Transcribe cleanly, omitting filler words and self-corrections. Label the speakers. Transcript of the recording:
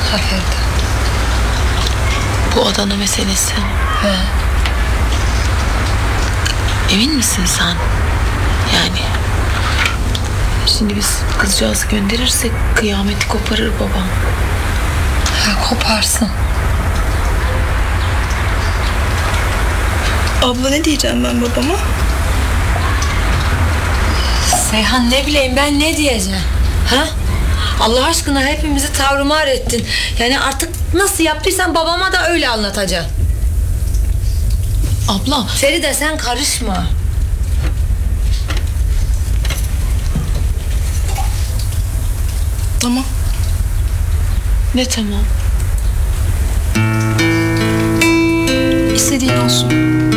Speaker 1: Ha Feride.
Speaker 2: Bu Adana meselesi.
Speaker 1: He.
Speaker 2: Emin misin sen? Yani şimdi biz kızcağızı gönderirsek kıyameti koparır babam.
Speaker 1: Ha, koparsın.
Speaker 3: Abla ne diyeceğim ben babama?
Speaker 1: Seyhan ne bileyim ben ne diyeceğim? Ha? Allah aşkına hepimizi tavrımar ettin. Yani artık nasıl yaptıysan babama da öyle anlatacaksın.
Speaker 2: Abla
Speaker 1: Feride sen karışma.
Speaker 3: Tamam.
Speaker 2: ne tamam?
Speaker 3: İstediğin olsun.